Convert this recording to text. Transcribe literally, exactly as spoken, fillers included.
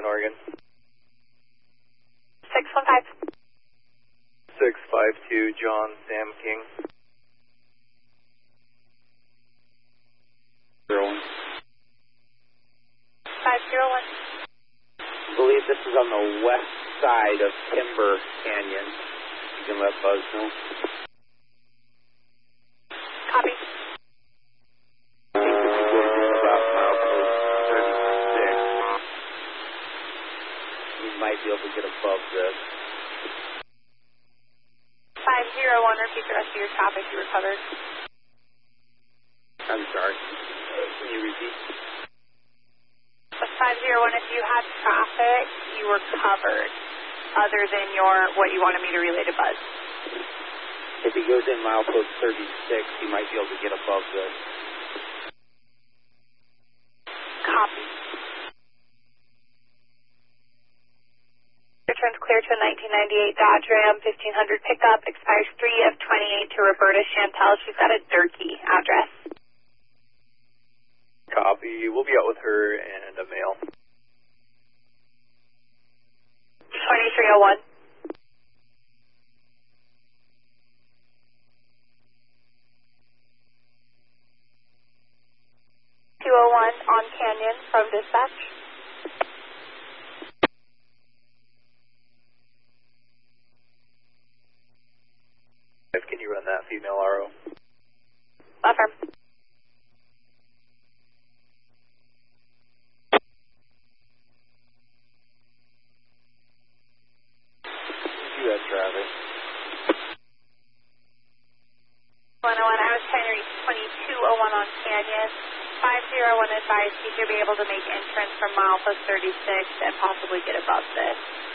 Portland, Oregon. six one five. six five two, John Sam King. Zero one. five zero one. I believe this is on the west side of Timber Canyon. You can let Buzz know. Copy. I think this is going to about milepost thirty-six. You might be able to get above this. five zero one, repeat the rest of your traffic you recovered. I'm sorry. Uh, can you repeat? five zero one, if you had traffic, you were covered, other than your what you wanted me to relay to Buzz. If he goes in milepost thirty-six, he might be able to get above this. Copy. Returns clear to a nineteen ninety-eight Dodge Ram fifteen hundred pickup, expires three of twenty-eight to Roberta Chantel. She's got a Durkee address. Copy. We'll be out with her and a male. twenty-three oh one. two oh one on Canyon from dispatch. Can you run that female R O? Affirm. You have traffic. one oh one, I was trying to reach twenty-two oh one on Canyon. five zero one advised he should be able to make entrance from milepost thirty-six and possibly get above this.